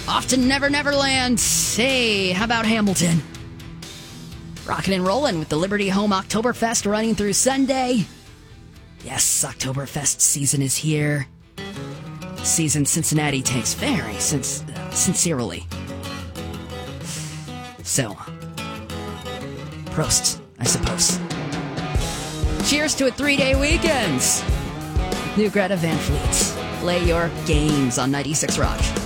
Off to Never Never Land. Hey, how about Hamilton? Rockin' and rollin' with the Liberty Home Oktoberfest running through Sunday. Yes, Oktoberfest season is here. Season Cincinnati takes very sincerely. So, prost, I suppose. Cheers to a 3-day weekend. New Greta Van Fleet. Play your games on 96 Rock.